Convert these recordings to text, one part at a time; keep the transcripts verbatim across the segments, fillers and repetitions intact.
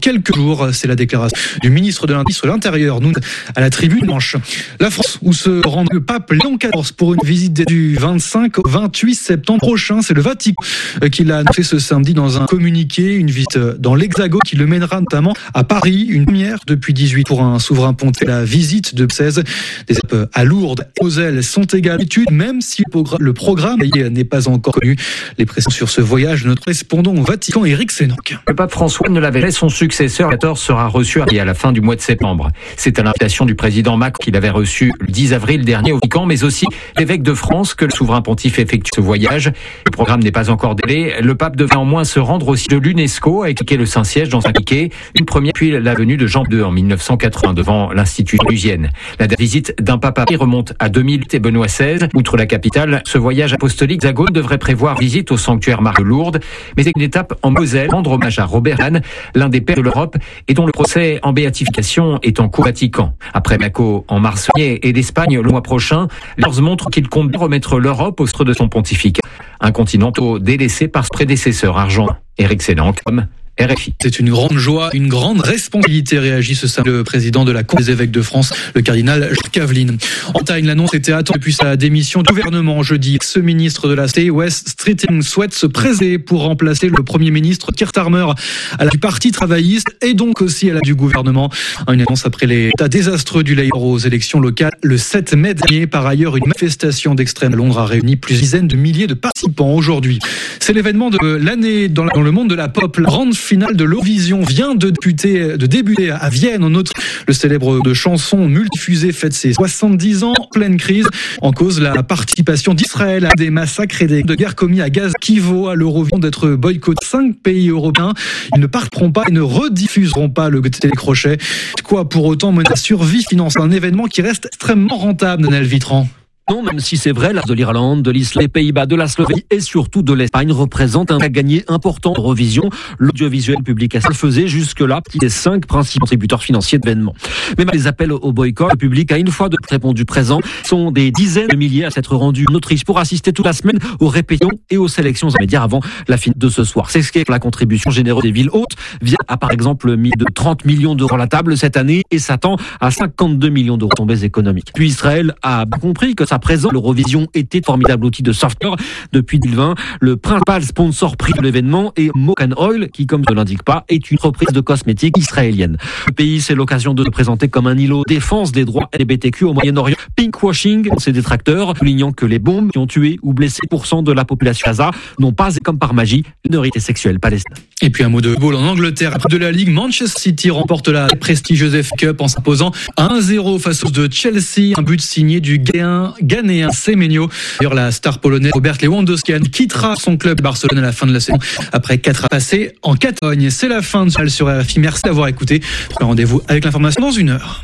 quelques jours. C'est la déclaration du ministre de l'Intérieur, nous, à la tribune Manche. La France, où se rend le pape Léon quatorze pour une visite du vingt-cinq au vingt-huit septembre prochain. C'est le Vatican qui l'a annoncé ce samedi dans un communiqué. Une visite dans l'Hexagone qui le mènera notamment à Paris. Une première depuis dix-huit pour un souverain pontife. La visite de seize des étapes à Lourdes et aux ailes sont également études, même si le programme n'est pas encore connu. Les pressions sur ce voyage de notre correspondant au Vatican, Éric Sénanque. Le pape François ne l'avait jamais. Son successeur, quatorze, sera reçu à la fin du mois de septembre. C'est à l'invitation du président Macron qu'il avait reçu le dix avril dernier au Vatican, mais aussi l'évêque de France que le souverain pontife effectue ce voyage. Le programme n'est pas encore délai. Le pape devait en moins se rendre aussi de l'UNESCO à expliquer le Saint-Siège dans un communiqué. Une première, puis la venue de Jean deux en mille neuf cent quatre-vingts devant l'Institut Lusienne. La visite d'un pape à Paris remonte à deux mille et Benoît seize. Outre la capitale, ce voyage apostolique Hexagone devrait prévoir visite au sanctuaire Marie de Lourdes, mais c'est une étape en Moselle, rendre hommage à Robert Hahn, l'un des pères de l'Europe et dont le procès en béatification est en cours au Vatican. Après Monaco en mars et l'Espagne le mois prochain, Leurs montre qu'il compte remettre l'Europe au centre de son pontificat, un continent délaissé par son prédécesseur argentin. Éric Sénanque, R F I. C'est une grande joie, une grande responsabilité, réagit ce samedi le président de la Conférence des évêques de France, le cardinal Jacques Aveline. En Bretagne, l'annonce était attendue depuis sa démission du gouvernement jeudi. Ce ministre de la Santé, West Streeting, souhaite se présenter pour remplacer le premier ministre Keir Starmer à la du Parti travailliste et donc aussi à la du gouvernement. Une annonce après les états désastreux du Labour aux élections locales le sept mai dernier. Par ailleurs, une manifestation d'extrême à Londres a réuni plusieurs dizaines de milliers de participants aujourd'hui. C'est l'événement de l'année dans, la, dans le monde de la pop. La grande finale de l'Eurovision vient de débuter, de débuter à Vienne en Autriche. Le célèbre de chansons multiffusées fête ses soixante-dix ans en pleine crise. En cause, la participation d'Israël à des massacres et des de guerre commis à Gaza qui vaut à l'Eurovision d'être boycotté. Cinq pays européens, ils ne participeront pas et ne rediffuseront pas le télécrochet. Quoi pour autant mener à survie finance un événement qui reste extrêmement rentable, Daniel Vitran. Non, même si c'est vrai, de l'Irlande, de l'Islande, des Pays-Bas, de la Slovénie et surtout de l'Espagne représente un gagné important d'Eurovision. L'audiovisuel public le faisait jusque-là, petit des cinq principaux contributeurs financiers d'événements. Mais les appels au boycott, le public a une fois de répondu présent, sont des dizaines de milliers à s'être rendus en Autriche pour assister toute la semaine aux répétitions et aux sélections immédiates avant la fin de ce soir. C'est ce qu'est la contribution généreuse des villes hautes, via à par exemple mis de trente millions d'euros à la table cette année et s'attend à cinquante-deux millions d'euros tombées économiques. Puis Israël a bien compris que ça à présent, l'Eurovision était un formidable outil de software. Depuis deux mille vingt, le principal sponsor prix de l'événement est Mocan Oil, qui, comme je ne l'indique pas, est une entreprise de cosmétiques israélienne. Le pays, c'est l'occasion de se présenter comme un îlot défense des droits L G B T Q au Moyen-Orient. Pinkwashing, ses détracteurs, soulignant que les bombes qui ont tué ou blessé pour cent de la population Gaza n'ont pas, comme par magie, une minorité sexuelle palestinienne. Et puis un mot de football en Angleterre. De la Ligue, Manchester City remporte la prestigieuse F A Cup en s'imposant un zéro face aux de Chelsea. Un but signé du Ghanéen Ghanéen Semenyo. D'ailleurs, la star polonaise Robert Lewandowski quittera son club Barcelone à la fin de la saison après quatre ans passés en Catalogne. C'est la fin de ce sur R F I. Merci d'avoir écouté. Rendez-vous avec l'information dans une heure.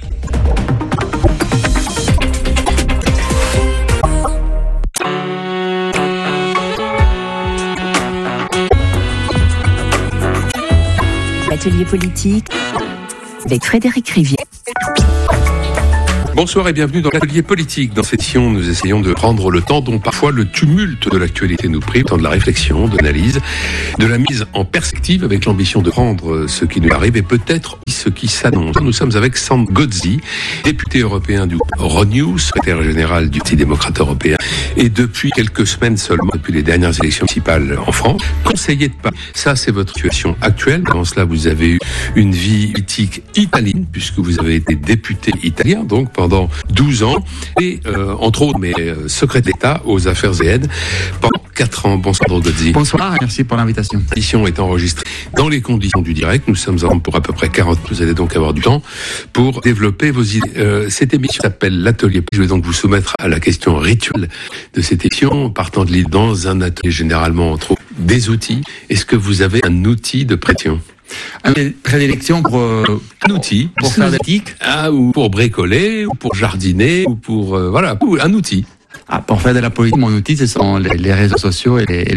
Atelier politique avec Frédéric Rivière. Bonsoir et bienvenue dans l'atelier politique. Dans cette émission, nous essayons de prendre le temps dont parfois le tumulte de l'actualité nous prive, le temps de la réflexion, de l'analyse, de la mise en perspective avec l'ambition de prendre ce qui nous arrive et peut-être ce qui s'annonce. Nous sommes avec Sand Gozzi, député européen du Renew, secrétaire général du Parti démocrate européen et depuis quelques semaines seulement, depuis les dernières élections municipales en France, conseiller de Paris. Ça, c'est votre situation actuelle. Avant cela, vous avez eu une vie politique italienne puisque vous avez été député italien, donc pendant douze ans, et euh, entre autres, mais euh, secrétaire d'État aux affaires européennes pendant quatre ans. Bonsoir, Gozzi. Bonsoir, merci pour l'invitation. L'émission est enregistrée dans les conditions du direct. Nous sommes en pour à peu près quarante. Vous allez donc avoir du temps pour développer vos idées. Euh, cette émission s'appelle l'Atelier. Je vais donc vous soumettre à la question rituelle de cette émission, partant de l'idée dans un atelier généralement entre des outils. Est-ce que vous avez un outil de pression? Un prédilection pour euh, un outil pour faire d'éthique, ah, ou pour bricoler, ou pour jardiner, ou pour euh, voilà, ou un outil. Ah, pour faire de la politique, mon outil, ce sont les, les réseaux sociaux et les, et les